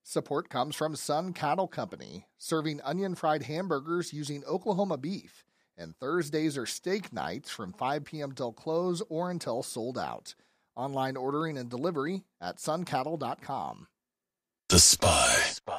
Support comes from Sun Cattle Company, serving onion-fried hamburgers using Oklahoma beef. And Thursdays are steak nights from 5 p.m. till close or until sold out. Online ordering and delivery at suncattle.com. The Spy.